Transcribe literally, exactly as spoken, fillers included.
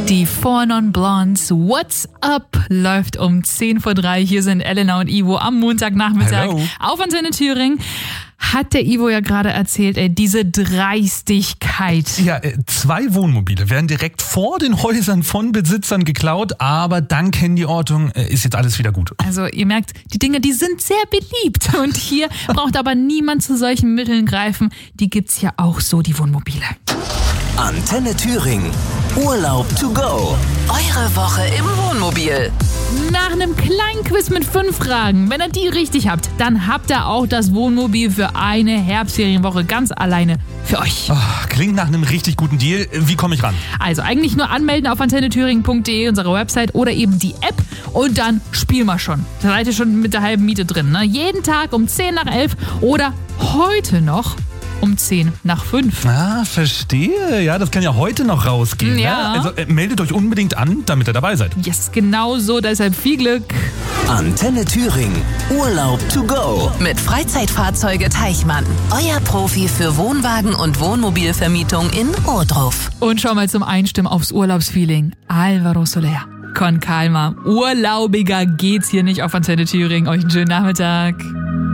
Die Four Non Blondes, What's Up, läuft um zehn vor drei. Hier sind Elena und Ivo am Montagnachmittag Hello. auf Antenne Thüringen. Hat der Ivo ja gerade erzählt, ey, diese Dreistigkeit. Ja, äh, zwei Wohnmobile werden direkt vor den Häusern von Besitzern geklaut, aber dank Handyortung äh, ist jetzt alles wieder gut. Also ihr merkt, die Dinge, die sind sehr beliebt. Und hier braucht aber niemand zu solchen Mitteln greifen. Die gibt's ja auch so, die Wohnmobile. Antenne Thüringen. Urlaub to go. Eure Woche im Wohnmobil. Nach einem kleinen Quiz mit fünf Fragen, wenn ihr die richtig habt, dann habt ihr auch das Wohnmobil für eine Herbstferienwoche ganz alleine für euch. Oh, klingt nach einem richtig guten Deal. Wie komme ich ran? Also eigentlich nur anmelden auf antennethüringen punkt de, unsere Website, oder eben die App, und dann spielen wir schon. Da seid ihr schon mit der halben Miete drin, ne? Jeden Tag um zehn nach elf oder heute noch um zehn nach fünf. Ah, verstehe. Ja, das kann ja heute noch rausgehen. Ja. Ne? Also äh, meldet euch unbedingt an, damit ihr dabei seid. Yes, genau so, deshalb viel Glück. Antenne Thüringen. Urlaub to go. Mit Freizeitfahrzeuge Teichmann. Euer Profi für Wohnwagen und Wohnmobilvermietung in Ohrdruf. Und schau mal zum Einstimmen aufs Urlaubsfeeling. Alvaro Soler. Con calma. Urlaubiger geht's hier nicht auf Antenne Thüringen. Euch einen schönen Nachmittag.